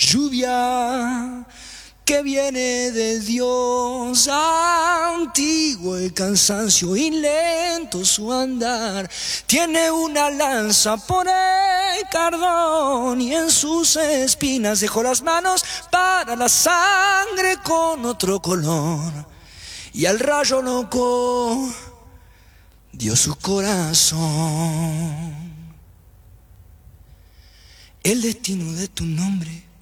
lluvia que viene de Dios, antiguo el cansancio y lento su andar, tiene una lanza por el cardón y en sus espinas dejó las manos para la sangre con otro color, y al rayo loco dio su corazón. El destino de tu nombre